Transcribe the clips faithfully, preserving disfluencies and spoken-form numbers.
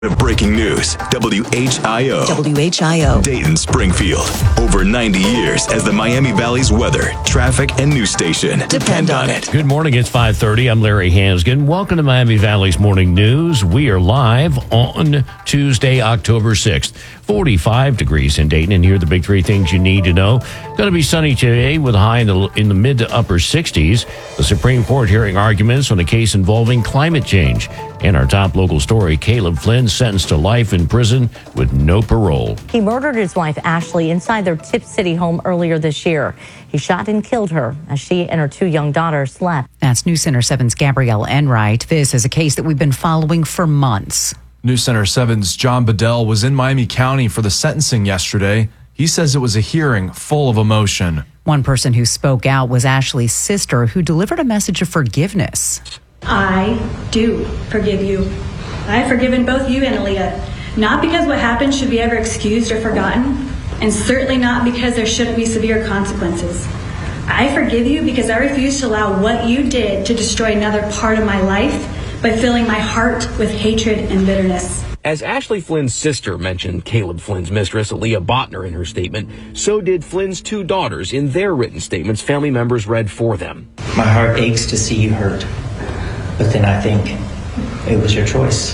Breaking news, W H I O. W H I O. Dayton, Springfield. Over ninety years as the Miami Valley's weather, traffic, and news station. Depend on it. Good morning. It's five thirty. I'm Larry Hansgen. Welcome to Miami Valley's Morning News. We are live on Tuesday, October sixth. forty-five degrees in Dayton, and here are the big three things you need to know. Going to be sunny today with a high in the, in the mid to upper sixties. The Supreme Court hearing arguments on a case involving climate change. And our top local story, Caleb Flynn sentenced to life in prison with no parole. He murdered his wife, Ashley, inside their Tip City home earlier this year. He shot and killed her as she and her two young daughters slept. That's News Center seven's Gabrielle Enright. This is a case that we've been following for months. News Center seven's John Bedell was in Miami County for the sentencing yesterday. He says it was a hearing full of emotion. One person who spoke out was Ashley's sister, who delivered a message of forgiveness. I do forgive you. I've forgiven both you and Aaliyah, not because what happened should be ever excused or forgotten, and certainly not because there shouldn't be severe consequences. I forgive you because I refuse to allow what you did to destroy another part of my life by filling my heart with hatred and bitterness. As Ashley Flynn's sister mentioned Caleb Flynn's mistress, Aaliyah Botner, in her statement, so did Flynn's two daughters in their written statements family members read for them. My heart aches to see you hurt, but then I think it was your choice.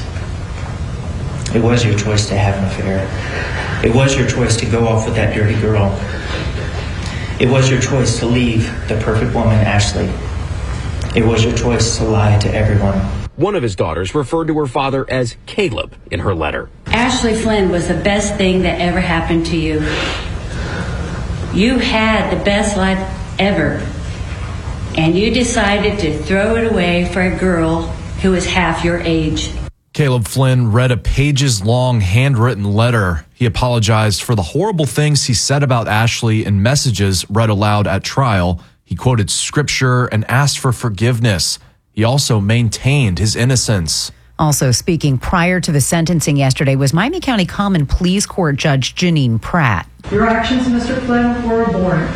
It was your choice to have an affair. It was your choice to go off with that dirty girl. It was your choice to leave the perfect woman, Ashley. It was your choice to lie to everyone. One of his daughters referred to her father as Caleb in her letter. Ashley Flynn was the best thing that ever happened to you. You had the best life ever, and you decided to throw it away for a girl who is half your age. Caleb Flynn read a pages-long handwritten letter. He apologized for the horrible things he said about Ashley in messages read aloud at trial. He quoted scripture and asked for forgiveness. He also maintained his innocence. Also speaking prior to the sentencing yesterday was Miami County Common Pleas Court Judge Janine Pratt. Your actions, Mister Flynn, were abhorrent.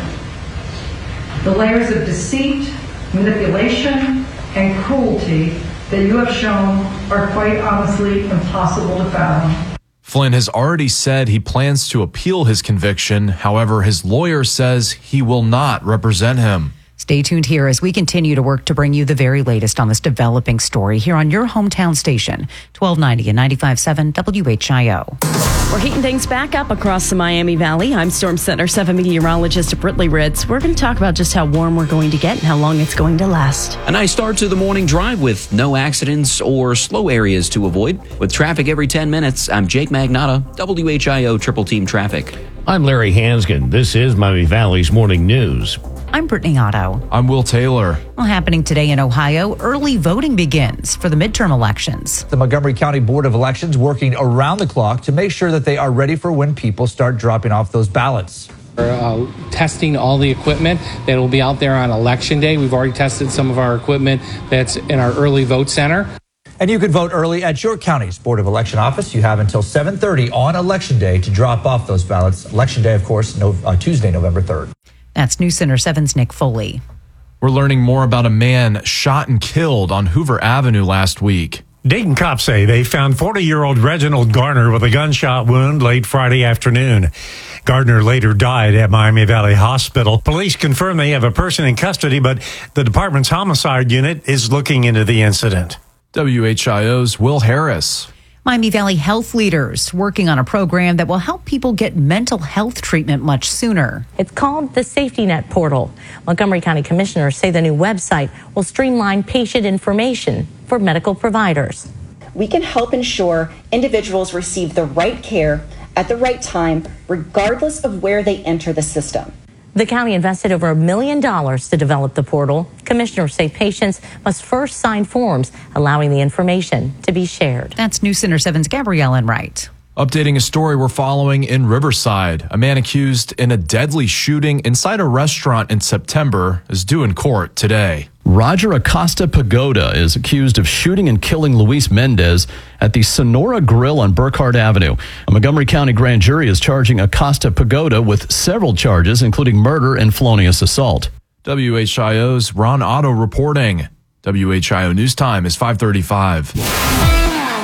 The layers of deceit, manipulation, and cruelty that you have shown are quite honestly impossible to fathom. Flynn has already said he plans to appeal his conviction. However, his lawyer says he will not represent him. Stay tuned here as we continue to work to bring you the very latest on this developing story here on your hometown station, twelve ninety and ninety-five point seven W H I O. We're heating things back up across the Miami Valley. I'm Storm Center seven meteorologist Britley Ritz. We're going to talk about just how warm we're going to get and how long it's going to last. A nice start to the morning drive with no accidents or slow areas to avoid. With traffic every ten minutes, I'm Jake Magnotta, W H I O Triple Team Traffic. I'm Larry Hansgen. This is Miami Valley's Morning News. I'm Brittany Otto. I'm Will Taylor. Well, happening today in Ohio, early voting begins for the midterm elections. The Montgomery County Board of Elections working around the clock to make sure that they are ready for when people start dropping off those ballots. We're uh, testing all the equipment that will be out there on Election Day. We've already tested some of our equipment that's in our early vote center. And you can vote early at your county's Board of Election office. You have until seven thirty on Election Day to drop off those ballots. Election Day, of course, no, uh, Tuesday, November third. That's News Center seven's Nick Foley. We're learning more about a man shot and killed on Hoover Avenue last week. Dayton cops say they found forty-year-old Reginald Gardner with a gunshot wound late Friday afternoon. Gardner later died at Miami Valley Hospital. Police confirm they have a person in custody, but the department's homicide unit is looking into the incident. W H I O's Will Harris. Miami Valley health leaders working on a program that will help people get mental health treatment much sooner. It's called the Safety Net Portal. Montgomery County commissioners say the new website will streamline patient information for medical providers. We can help ensure individuals receive the right care at the right time, regardless of where they enter the system. The county invested over a million dollars to develop the portal. Commissioners say patients must first sign forms allowing the information to be shared. That's News Center seven's Gabrielle Enright. Updating a story we're following in Riverside. A man accused in a deadly shooting inside a restaurant in September is due in court today. Roger Acosta Pagoda is accused of shooting and killing Luis Mendez at the Sonora Grill on Burkhardt Avenue. A Montgomery County grand jury is charging Acosta Pagoda with several charges, including murder and felonious assault. W H I O's Ron Otto reporting. W H I O News Time is five thirty-five.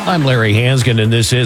I'm Larry Hansgen, and this is